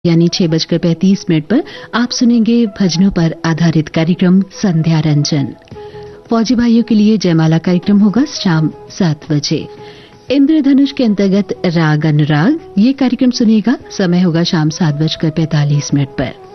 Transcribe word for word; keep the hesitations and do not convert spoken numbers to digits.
यानी छह बजकर पैंतीस मिनट पर आप सुनेंगे भजनों पर आधारित कार्यक्रम संध्या रंजन। फौजी भाइयों के लिए जयमाला कार्यक्रम होगा शाम सात बजे। इंद्रधनुष के अंतर्गत राग अनुराग ये कार्यक्रम सुनिएगा, समय होगा शाम सात बजकर पैंतालीस मिनट पर।